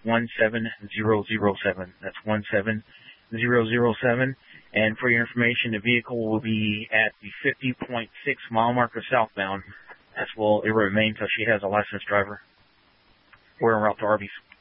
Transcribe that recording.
17007. That's 17007. And for your information, the vehicle will be at the 50.6 mile marker southbound. That's will it remain until she has a licensed driver. We're en route to Arby's.